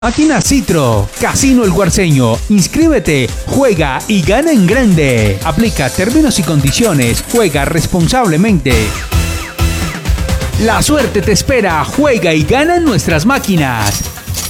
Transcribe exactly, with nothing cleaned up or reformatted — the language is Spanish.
Máquinas Citro, Casino El Guarceño. Inscríbete, juega y gana en grande. Aplica términos y condiciones. Juega responsablemente. La suerte te espera. Juega y gana en nuestras máquinas.